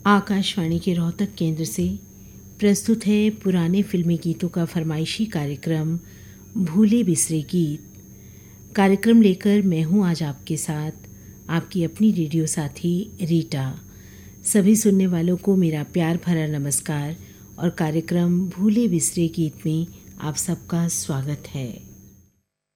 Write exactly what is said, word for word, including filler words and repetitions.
आकाशवाणी के रोहतक केंद्र से प्रस्तुत है पुराने फिल्मी गीतों का फरमाइशी कार्यक्रम भूले बिसरे गीत। कार्यक्रम लेकर मैं हूं आज आपके साथ आपकी अपनी रेडियो साथी रीटा। सभी सुनने वालों को मेरा प्यार भरा नमस्कार और कार्यक्रम भूले बिसरे गीत में आप सबका स्वागत है।